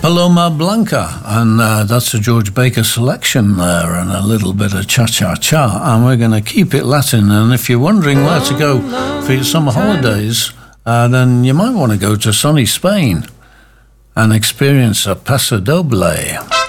Paloma Blanca, and that's a George Baker selection there, and a little bit of cha-cha-cha, and we're going to keep it Latin. And if you're wondering where to go for your summer holidays, then you might want to go to sunny Spain and experience a paso doble.